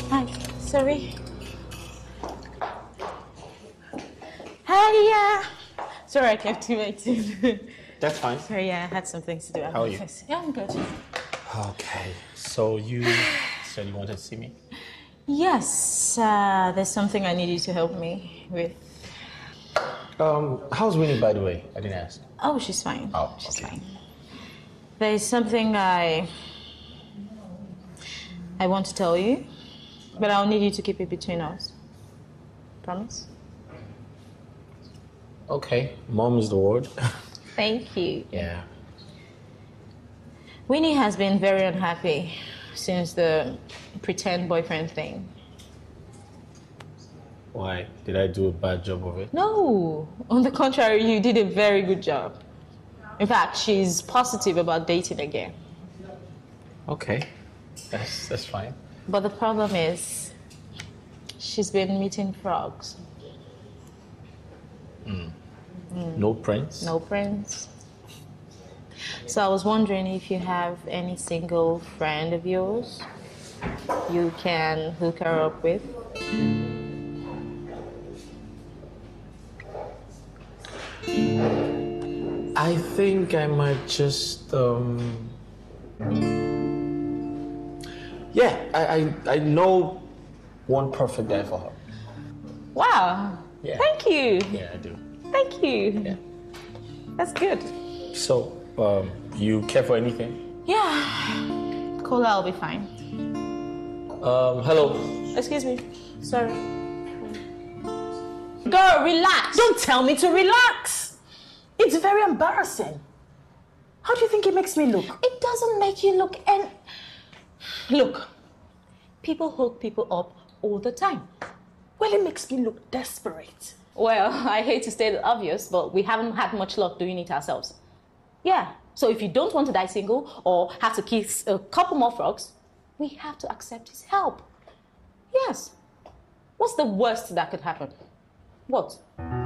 Hi, sorry. Hi, sorry I kept you waiting. That's fine. Sorry, I had some things to do at How my are you? office. Yeah, I'm good. Okay, so you said you wanted to see me? Yes, there's something I need you to help me with. How's Winnie, by the way? I didn't ask. Oh, she's fine. Oh, She's okay. fine. There's something I want to tell you, but I'll need you to keep it between us. Promise? Okay, mom is the word. Thank you. Yeah. Winnie has been very unhappy since the pretend boyfriend thing. Why? Did I do a bad job of it? No, on the contrary, you did a very good job. In fact, she's positive about dating again. Okay, that's fine. But the problem is, she's been meeting frogs. No prince? No prince. So I was wondering if you have any single friend of yours you can hook her up with. I think I might just yeah, I know one perfect guy for her. Wow. Yeah. Thank you. Yeah, I do. Thank you. Yeah. That's good. So, you care for anything? Yeah. Cola will be fine. Hello. Excuse me. Sorry. Girl, relax. Don't tell me to relax. It's very embarrassing. How do you think it makes me look? It doesn't make you look Look, people hook people up all the time. Well, it makes me look desperate. Well, I hate to state the obvious, but we haven't had much luck doing it ourselves. Yeah, so if you don't want to die single or have to kiss a couple more frogs, we have to accept his help. Yes. What's the worst that could happen? What?